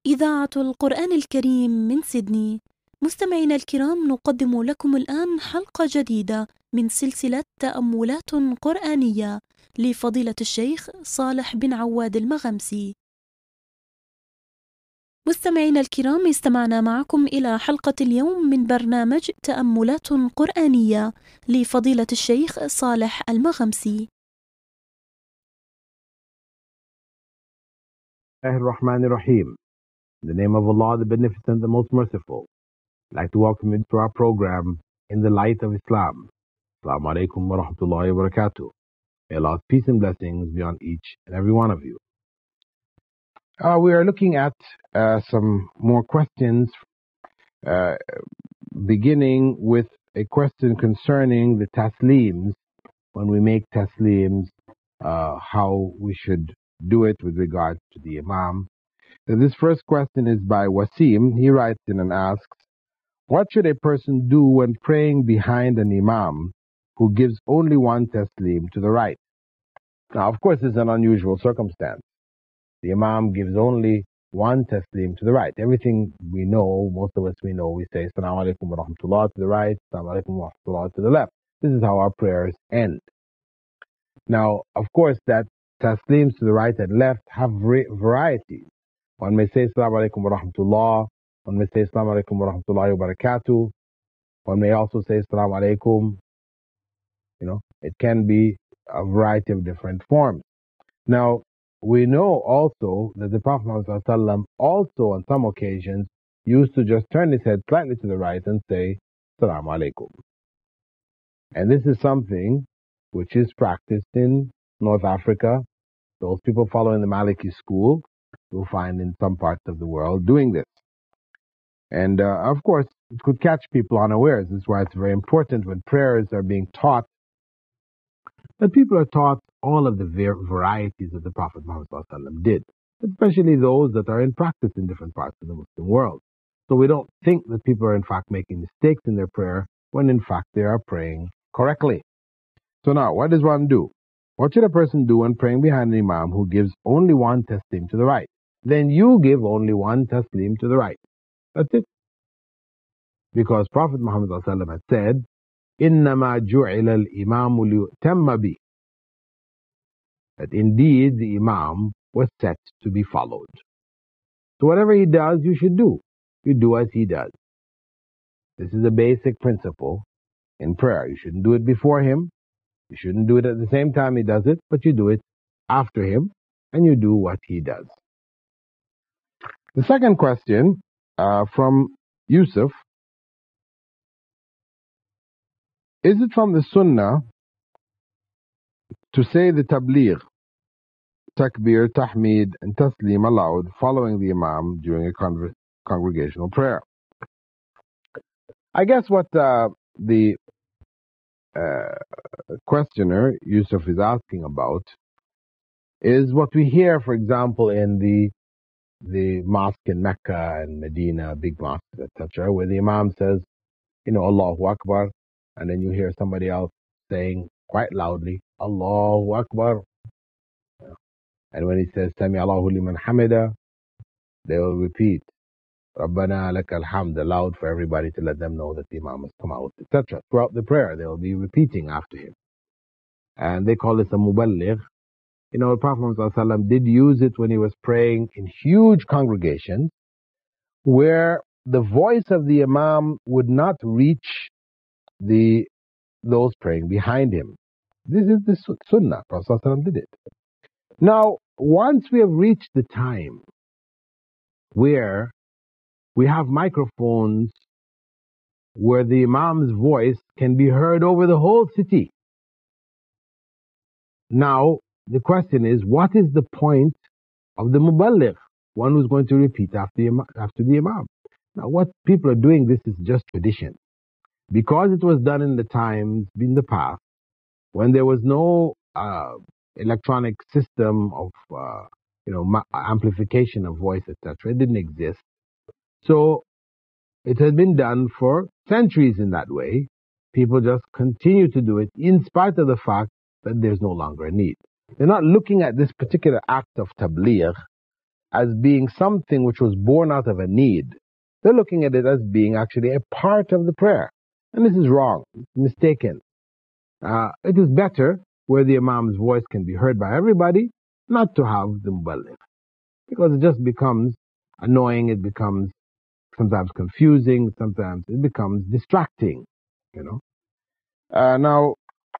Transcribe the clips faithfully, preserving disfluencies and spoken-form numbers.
إذاعة القرآن الكريم من سيدني. مستمعينا الكرام، نقدم لكم الآن حلقة جديدة من سلسلة تأملات قرآنية لفضيلة الشيخ صالح بن عواد المغمسي. مستمعينا الكرام، استمعنا معكم إلى حلقة اليوم من برنامج تأملات قرآنية لفضيلة الشيخ صالح المغمسي. Ar-Rahman Ar-Rahim. In the name of Allah, the Beneficent, the Most Merciful. I'd like to welcome you to our program, In the Light of Islam. Assalamu alaikum wa rahmatullahi wa barakatuh. May Allah's peace and blessings be on each and every one of you. Uh, we are looking at uh, some more questions, uh, beginning with a question concerning the taslims. When we make taslims, uh, how we should do it with regard to the Imam. So this first question is by Wasim. He writes in and asks, what should a person do when praying behind an Imam who gives only one taslim to the right? Now, of course, it's an unusual circumstance. The Imam gives only one taslim to the right. Everything we know, most of us we know, we say Assalamu alaikum wa rahmatullah to the right, Assalamu alaikum wa rahmatullah to the left. This is how our prayers end. Now, of course, that taslims to the right and left have varieties. One may say Assalamu alaikum wa rahmatullah. One may say Assalamu alaikum wa rahmatullahi wa barakatuh. One may also say Assalamu alaikum. You know, it can be a variety of different forms. Now, we know also that the Prophet ﷺ also on some occasions used to just turn his head slightly to the right and say Assalamu alaikum. And this is something which is practiced in North Africa. Those people following the Maliki school, you'll find in some parts of the world doing this. And uh, of course, it could catch people unawares. This is why it's very important when prayers are being taught that people are taught all of the var- varieties that the Prophet Muhammad ﷺ did, especially those that are in practice in different parts of the Muslim world. So we don't think that people are in fact making mistakes in their prayer when in fact they are praying correctly. So now, what does one do? What should a person do when praying behind an Imam who gives only one taslim to the right? Then you give only one taslim to the right. That's it. Because Prophet Muhammad ﷺ had said, إِنَّمَا جُعِلَ الْإِمَامُ لِيُؤْتَمَّ بِهِ. That indeed the Imam was set to be followed. So whatever he does, you should do. You do as he does. This is a basic principle in prayer. You shouldn't do it before him. You shouldn't do it at the same time he does it, but you do it after him, and you do what he does. The second question uh, from Yusuf, is it from the Sunnah to say the tabligh, takbir, tahmid, and taslim aloud following the Imam during a con- congregational prayer? I guess what uh, the uh, questioner, Yusuf, is asking about is what we hear, for example, in the the mosque in Mecca and Medina, big mosques, et cetera, where the Imam says, you know, Allahu Akbar, and then you hear somebody else saying quite loudly, Allahu Akbar. And when he says, Sami Allahu liman hamida, they will repeat, Rabbana lakal hamd, aloud for everybody to let them know that the Imam has come out, et cetera. Throughout the prayer, they will be repeating after him. And they call this a muballigh. You know, the Prophet ﷺ did use it when he was praying in huge congregations where the voice of the Imam would not reach the those praying behind him. This is the Sunnah. Prophet ﷺ did it. Now, once we have reached the time where we have microphones where the Imam's voice can be heard over the whole city, now the question is, what is the point of the muballigh, one who's going to repeat after the, after the Imam? Now, what people are doing, this is just tradition. Because it was done in the times, in the past, when there was no uh, electronic system of, uh, you know, ma- amplification of voice, et cetera. It didn't exist. So it has been done for centuries in that way. People just continue to do it in spite of the fact that there's no longer a need. They're not looking at this particular act of tabligh as being something which was born out of a need. They're looking at it as being actually a part of the prayer. And this is wrong, mistaken. Uh, it is better where the Imam's voice can be heard by everybody, not to have the Muballigh. Because it just becomes annoying, it becomes sometimes confusing, sometimes it becomes distracting, you know. Uh, now,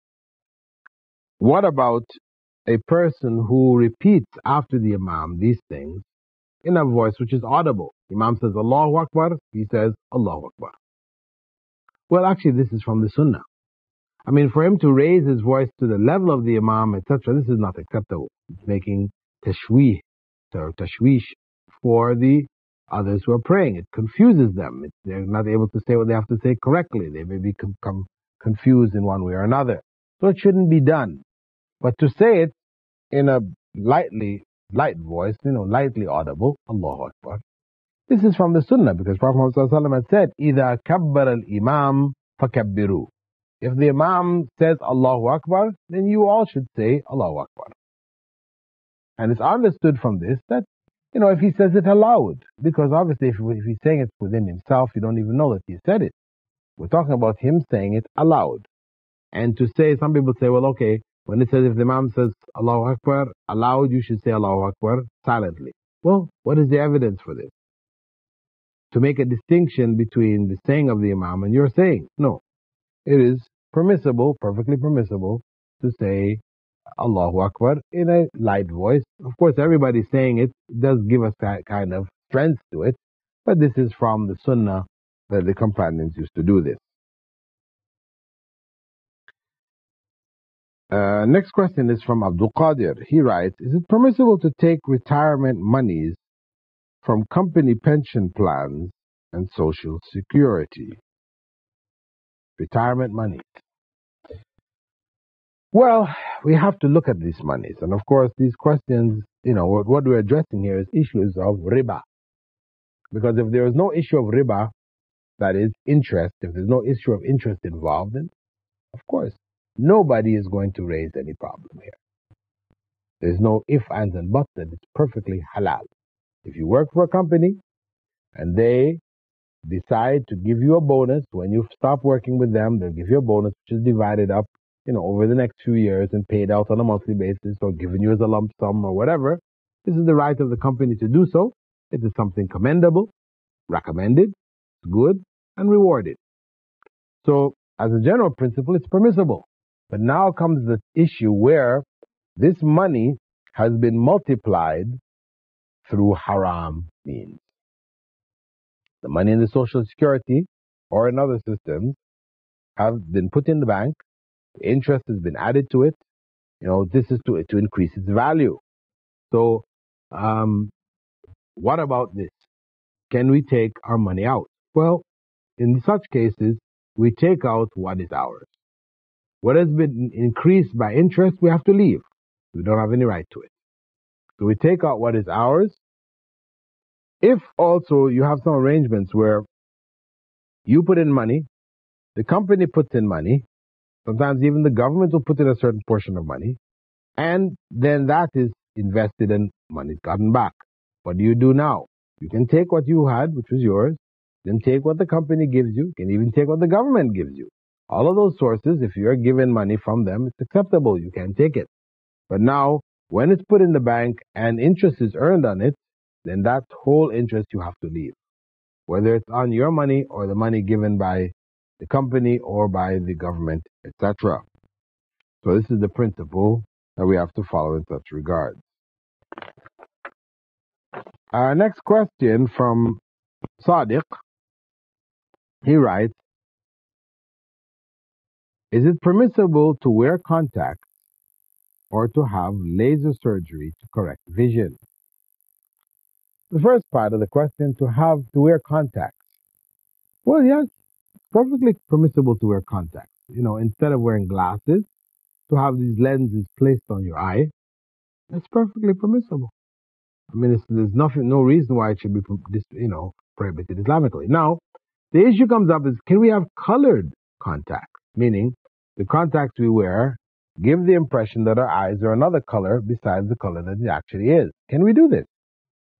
what about a person who repeats after the Imam these things in a voice which is audible? Imam says Allahu Akbar, he says Allahu Akbar. Well, actually, this is from the Sunnah. I mean, for him to raise his voice to the level of the Imam, et cetera, this is not acceptable. It's making tashweeh, or tashwish for the others who are praying. It confuses them. It, they're not able to say what they have to say correctly. They may become confused in one way or another. So it shouldn't be done. But to say it in a lightly, light voice, you know, lightly audible, Allahu Akbar. This is from the Sunnah, because Prophet Muhammad had said, إِذَا كَبَّرَ الْإِمَامِ فَكَبِّرُوا. If the Imam says Allahu Akbar, then you all should say Allahu Akbar. And it's understood from this that, you know, if he says it aloud, because obviously if, if he's saying it within himself, you don't even know that he said it. We're talking about him saying it aloud. And to say, some people say, well, okay, when it says, if the Imam says Allahu Akbar aloud, you should say Allahu Akbar silently. Well, what is the evidence for this? To make a distinction between the saying of the Imam and your saying. No. It is permissible, perfectly permissible, to say Allahu Akbar in a light voice. Of course, everybody saying it does give us that kind of strength to it, but this is from the Sunnah that the companions used to do this. Uh, next question is from Abdul Qadir. He writes, is it permissible to take retirement monies from company pension plans and social security? Retirement money. Well, we have to look at these monies. And of course, these questions, you know, what, what we're addressing here is issues of riba. Because if there is no issue of riba, that is interest, if there's no issue of interest involved, then of course, nobody is going to raise any problem here. There's no if, ands, and buts, that it's perfectly halal. If you work for a company and they decide to give you a bonus, when you stop working with them, they'll give you a bonus which is divided up, you know, over the next few years and paid out on a monthly basis or given you as a lump sum or whatever. This is the right of the company to do so. It is something commendable, recommended, good, and rewarded. So, as a general principle, it's permissible. But now comes the issue where this money has been multiplied through haram means. The money in the Social Security or in other systems have been put in the bank. The interest has been added to it. You know, this is to to increase its value. So, um, what about this? Can we take our money out? Well, in such cases, we take out what is ours. What has been increased by interest, we have to leave. We don't have any right to it. So we take out what is ours. If also you have some arrangements where you put in money, the company puts in money, sometimes even the government will put in a certain portion of money, and then that is invested and money is gotten back. What do you do now? You can take what you had, which was yours, then take what the company gives you, you can even take what the government gives you. All of those sources, if you're given money from them, it's acceptable, you can take it. But now, when it's put in the bank and interest is earned on it, then that whole interest you have to leave. Whether it's on your money or the money given by the company or by the government, et cetera. So this is the principle that we have to follow in such regards. Our next question from Sadiq. He writes, is it permissible to wear contacts or to have laser surgery to correct vision? The first part of the question, to have to wear contacts. Well, yes, it's perfectly permissible to wear contacts. You know, instead of wearing glasses, to have these lenses placed on your eye, that's perfectly permissible. I mean, it's, there's nothing, no reason why it should be, you know, prohibited Islamically. Now, the issue comes up is, can we have colored contacts? Meaning, the contacts we wear give the impression that our eyes are another color besides the color that it actually is. Can we do this?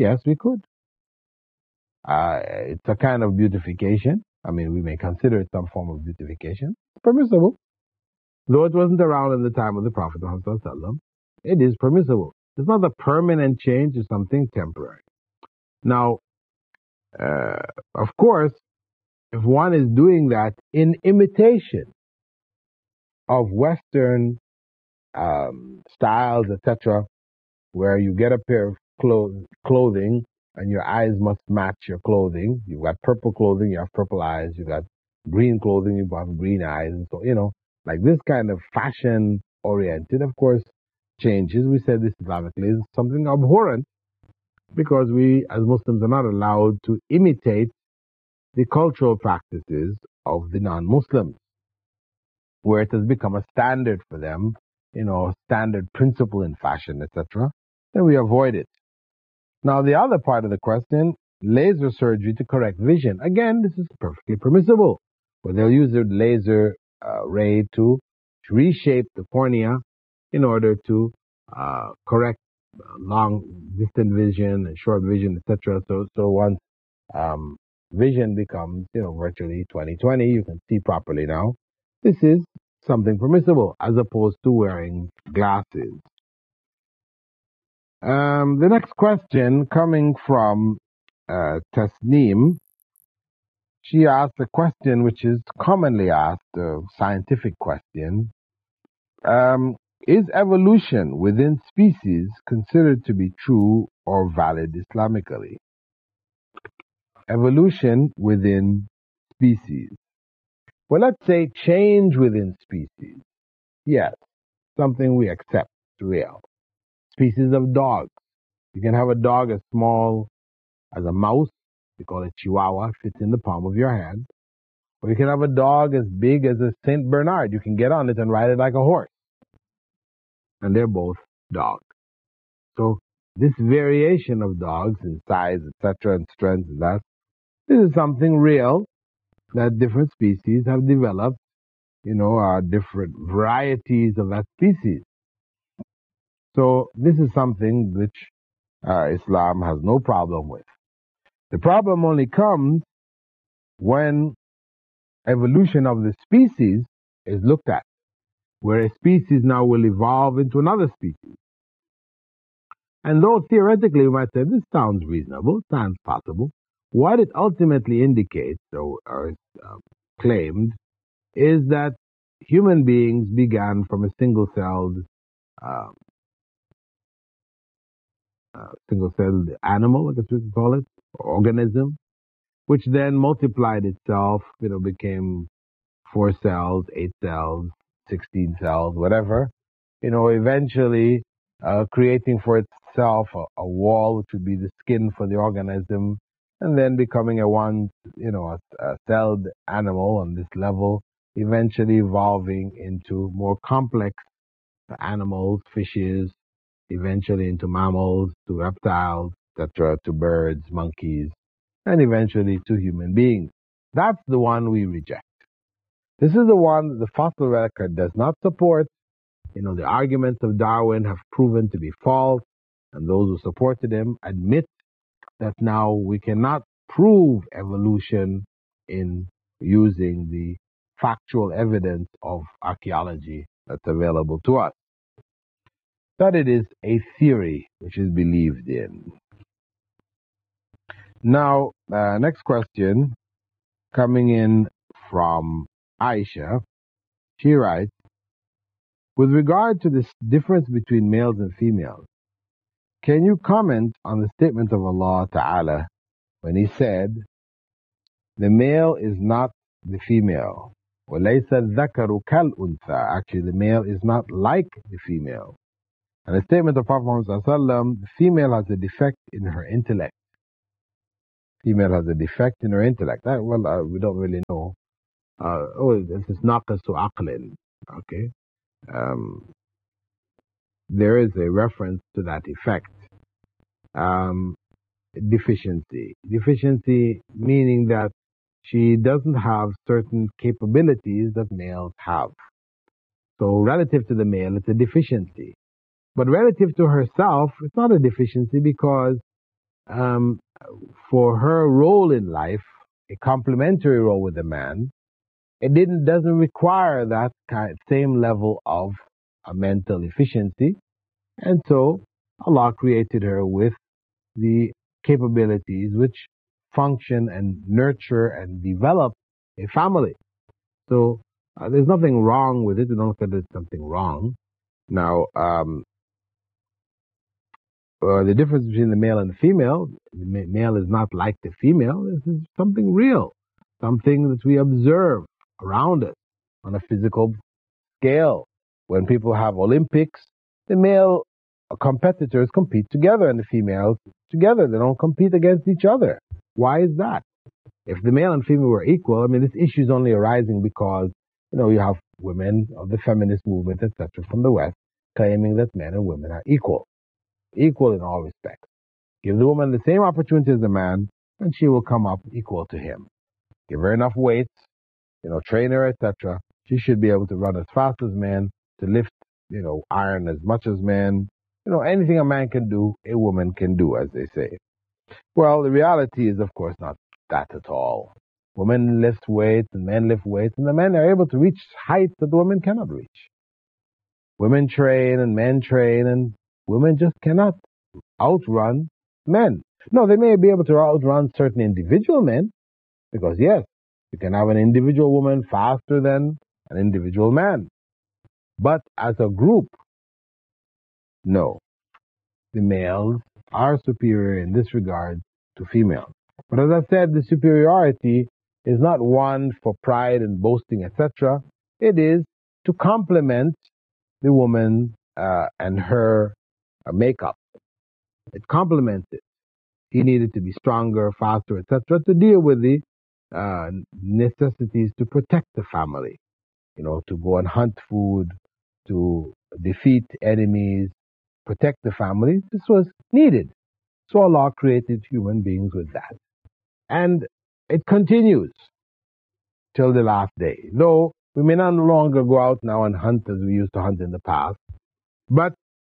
Yes, we could. Uh, it's a kind of beautification. I mean, we may consider it some form of beautification. It's permissible. Though it wasn't around in the time of the Prophet Muhammad, it is permissible. It's not a permanent change, it's something temporary. Now, uh, of course, if one is doing that in imitation of Western um, styles, et cetera, where you get a pair of clo- clothing and your eyes must match your clothing. You've got purple clothing, you have purple eyes. You've got green clothing, you have green eyes. And so, you know, like this kind of fashion oriented, of course, changes. We said this Islamically is something abhorrent because we as Muslims are not allowed to imitate the cultural practices of the non-Muslims, where it has become a standard for them, you know, a standard principle in fashion, et cetera, then we avoid it. Now, the other part of the question, laser surgery to correct vision. Again, this is perfectly permissible, where they'll use a laser uh, ray to reshape the cornea in order to uh, correct long distant vision and short vision, et cetera. So, so once um, vision becomes, you know, virtually twenty twenty, you can see properly now. This is something permissible as opposed to wearing glasses. Um, the next question coming from uh, Tasneem. She asked a question which is commonly asked, a scientific question. Um, is evolution within species considered to be true or valid Islamically? Evolution within species. Well, let's say change within species. Yes, something we accept, real. Species of dogs. You can have a dog as small as a mouse. We call it Chihuahua, fits in the palm of your hand. Or you can have a dog as big as a Saint Bernard. You can get on it and ride it like a horse. And they're both dogs. So this variation of dogs in size, et cetera, and strength and that, this is something real that different species have developed, you know, are different varieties of that species. So this is something which uh, Islam has no problem with. The problem only comes when evolution of the species is looked at, where a species now will evolve into another species. And though theoretically we might say this sounds reasonable, sounds possible, what it ultimately indicates or, or is uh, claimed is that human beings began from a single-celled uh, uh, single-celled animal, I guess we could call it, or organism, which then multiplied itself, you know, became four cells, eight cells, sixteen cells, whatever, you know, eventually uh, creating for itself a, a wall, which would be the skin for the organism, and then becoming a one, you know, a, a celled animal on this level, eventually evolving into more complex animals, fishes, eventually into mammals, to reptiles, et cetera, to birds, monkeys, and eventually to human beings. That's the one we reject. This is the one that the fossil record does not support. You know, the arguments of Darwin have proven to be false, and those who supported him admit that now we cannot prove evolution in using the factual evidence of archaeology that's available to us. That it is a theory which is believed in. Now, uh, next question coming in from Aisha. She writes, with regard to this difference between males and females, can you comment on the statement of Allah Ta'ala when He said, the male is not the female. وَلَيْسَ الذَّكَرُ كَالْأُنْثَى. Actually, the male is not like the female. And the statement of Prophet Muhammad Sallallahu Alaihi Wasallam, the female has a defect in her intellect. Female has a defect in her intellect. That, well, uh, we don't really know. Uh, oh, this is naqasu aqlin. Okay. Um, there is a reference to that effect. Um, deficiency. Deficiency meaning that she doesn't have certain capabilities that males have. So relative to the male, it's a deficiency. But relative to herself, it's not a deficiency because um, for her role in life, a complementary role with the man, it didn't doesn't require that kind, same level of uh, mental efficiency, and so Allah created her with the capabilities which function and nurture and develop a family. So uh, there's nothing wrong with it. We don't look at it as something wrong. Now, um, uh, the difference between the male and the female, the male is not like the female. This is something real, something that we observe around us on a physical scale. When people have Olympics, the male competitors compete together and the females together. They don't compete against each other. Why is that? If the male and female were equal, I mean, this issue is only arising because, you know, you have women of the feminist movement, et cetera, from the West claiming that men and women are equal, equal in all respects. Give the woman the same opportunity as the man, and she will come up equal to him. Give her enough weights, you know, train her, et cetera. She should be able to run as fast as men, to lift, you know, iron as much as men. You know, anything a man can do, a woman can do, as they say. Well, the reality is, of course, not that at all. Women lift weights and men lift weights, and the men are able to reach heights that the women cannot reach. Women train and men train, and women just cannot outrun men. No, they may be able to outrun certain individual men, because yes, you can have an individual woman faster than an individual man. But as a group, no. The males are superior in this regard to females. But as I said, the superiority is not one for pride and boasting, et cetera. It is to complement the woman uh, and her uh, makeup. It complements it. He needed to be stronger, faster, et cetera, to deal with the uh, necessities to protect the family. You know, to go and hunt food, to defeat enemies, protect the family. This was needed. So Allah created human beings with that. And it continues till the last day. Though we may not no longer go out now and hunt as we used to hunt in the past, but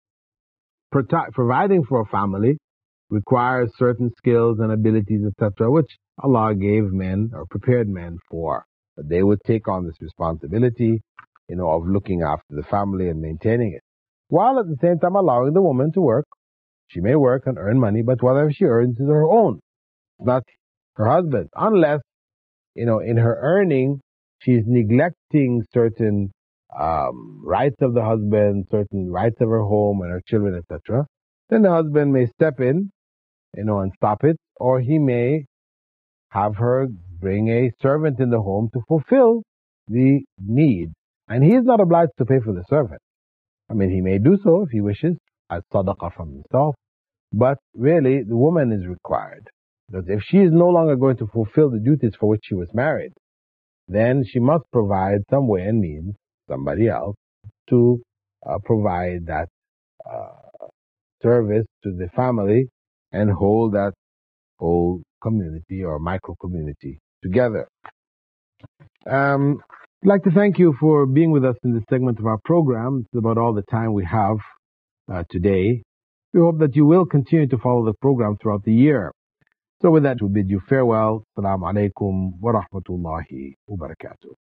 providing for a family requires certain skills and abilities, et cetera, which Allah gave men or prepared men for. That they would take on this responsibility, you know, of looking after the family and maintaining it, while at the same time allowing the woman to work. She may work and earn money, but whatever she earns is her own, not her husband, unless, you know, in her earning, she's neglecting certain um, rights of the husband, certain rights of her home and her children, et cetera. Then the husband may step in, you know, and stop it, or he may have her bring a servant in the home to fulfill the need. And he is not obliged to pay for the servant. I mean, he may do so if he wishes, as sadaqah from himself, but really the woman is required. Because if she is no longer going to fulfill the duties for which she was married, then she must provide some way and means, somebody else, to uh, provide that uh, service to the family and hold that whole community or micro-community together. Um, I'd like to thank you for being with us in this segment of our program. It's about all the time we have uh, today. We hope that you will continue to follow the program throughout the year. So with that, we bid you farewell. Assalamu alaikum wa rahmatullahi wa barakatuh.